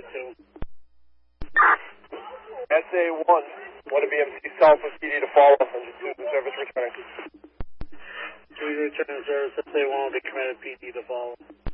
engine 2. SA1, 1 BMC South with PD to follow, engine 2 to service returning. 2 return to service, SA1 will be committed PD to follow.